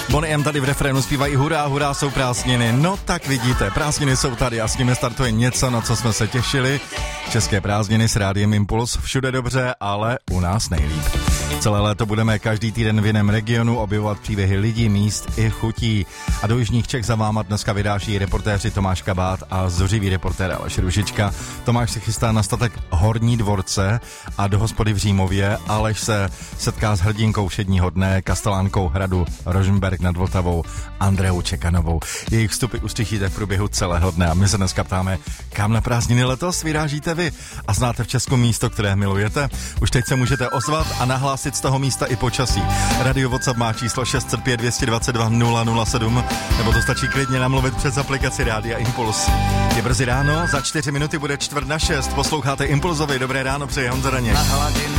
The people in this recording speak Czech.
Bonnie M tady v refrénu zpívají hurá, hurá, jsou prázdniny. No tak vidíte, prázdniny jsou tady a s nimi startuje něco, na co jsme se těšili. České prázdniny s Rádiem Impuls, všude dobře, ale u nás nejlíp. Celé léto budeme každý týden v jiném regionu objevovat příběhy lidí, míst i chutí. A do jižních Čech za váma dneska vydáší reportéři Tomáš Kabát a zuřivý reportér Aleš Ružička. Tomáš se chystá na statek Horní Dvorce a do hospody v Římově. Aleš se setká s hrdinkou všedního dne, kastelánkou hradu Rožmberk nad Vltavou, Andreou Čekanovou. Jejich vstupy uslyšíte v průběhu celého dne a my se dneska ptáme, kam na prázdniny letos vyrážíte vy a znáte v Česku místo, které milujete? Už teď se můžete ozvat a nahlásit z toho místa i počasí. Radio WhatsApp má číslo 605 222 007, nebo to stačí klidně namluvit přes aplikaci Rádia Impuls. Je brzy ráno, za 4 minuty bude 5:45. Posloucháte Impulzovi. Dobré ráno, přeji Honza Daněk.